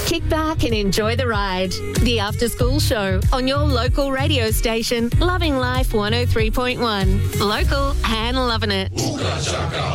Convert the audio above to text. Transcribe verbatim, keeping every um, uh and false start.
Kick back and enjoy the ride. The After School Show on your local radio station, Loving Life one oh three point one. Local and loving it.